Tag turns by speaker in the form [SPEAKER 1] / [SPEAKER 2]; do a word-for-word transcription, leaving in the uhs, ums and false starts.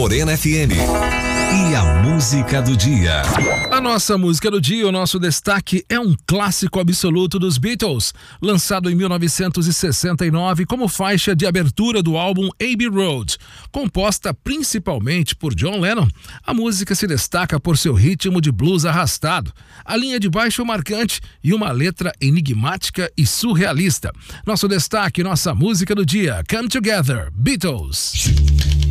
[SPEAKER 1] Morena F M. E a música do dia.
[SPEAKER 2] A nossa música do dia, o nosso destaque é um clássico absoluto dos Beatles, lançado em mil novecentos e sessenta e nove como faixa de abertura do álbum Abbey Road. Composta principalmente por John Lennon, a música se destaca por seu ritmo de blues arrastado, a linha de baixo marcante e uma letra enigmática e surrealista. Nosso destaque, nossa música do dia, Come Together, Beatles.